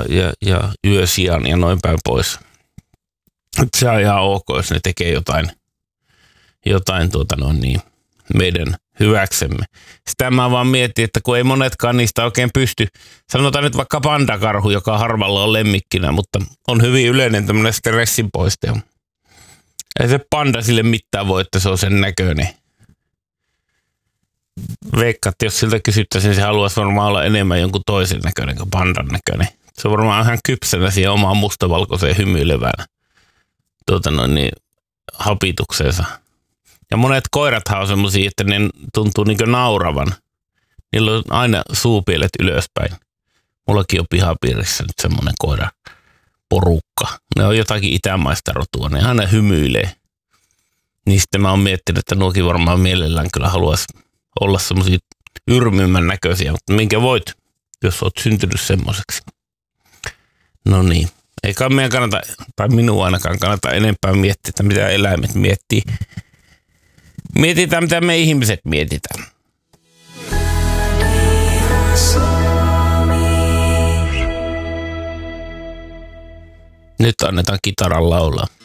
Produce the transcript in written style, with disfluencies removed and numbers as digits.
ja yösian ja noin päin pois. Se on ihan ok, jos ne tekee jotain meidän hyväksemme. Sitä mä vaan mietin, että kun ei monetkaan niistä oikein pysty, sanotaan nyt vaikka pandakarhu, joka harvalla on lemmikkinä, mutta on hyvin yleinen tämmöinen stressinpoistaja. Ei se panda sille mitään voi, että se on sen näköinen. Veikkaat, jos siltä kysyttäisiin, se haluaisi varmaan olla enemmän jonkun toisen näköinen kuin pandan näköinen. Se on varmaan ihan kypsänä siihen omaan mustavalkoiseen hymyilevään hapitukseensa. Ja monet koirathan on semmosia, että ne tuntuu niin kuin nauravan. Niillä on aina suupielet ylöspäin. Mullakin on pihapiirissä nyt semmoinen koira porukka. Ne on jotakin itämaista rotua. Ne aina hymyilee. Niin sitten mä oon miettinyt, että nuokin varmaan mielellään kyllä haluaisi olla semmosia yrmymmän näköisiä. Mutta minkä voit, jos oot syntynyt semmoiseksi. No niin. Eikä meidän kannata, tai minun ainakaan kannata enempää miettiä, että mitä eläimet miettii. Mietitään, mitä me ihmiset mietitään. Nyt annetaan kitaran laulaa.